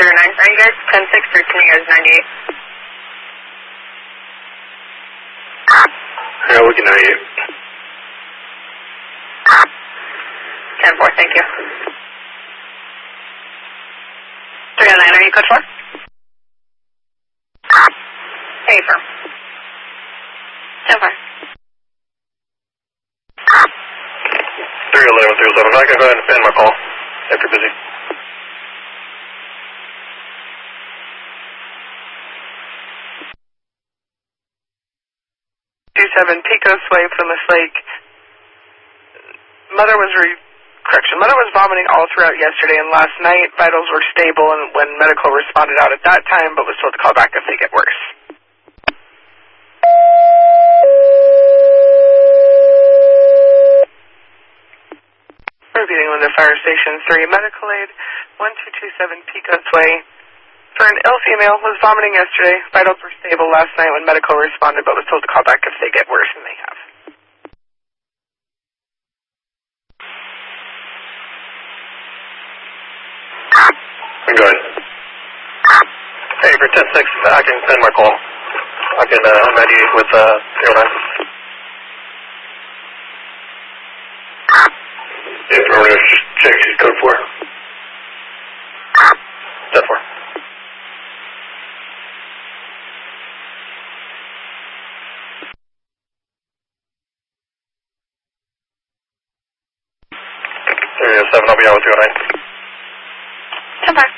Are you guys 10-6 or can you guys 98? Yeah, we can 98. 10-4, thank you. 309, are you code 4? Hey, firm. 10-4. 311, 307. I can go ahead and end my call if you're busy. 27 Pecos Way, Plymouth Lake. Mother was vomiting all throughout yesterday and last night. Vitals were stable and when medical responded out at that time, but was told to call back if they get worse. Repeating Windsor Fire Station 3, medical aid 1227 Pecos Way. For an ill female, was vomiting yesterday. Vitals were stable last night when medical responded, but was told to call back if they get worse, and they have. Go ahead. Hey, for 10-6, I can end my call. I can mediate with 309. Yeah, if you want to just check, she's code 4. 10-4. Area 7, I'll be out with 309. 10-5.